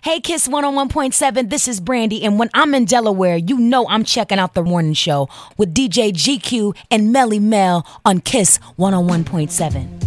Hey, Kiss 101.7, this is Brandy, and when I'm in Delaware, you know I'm checking out The Morning Show with DJ GQ and Melly Mel on Kiss 101.7.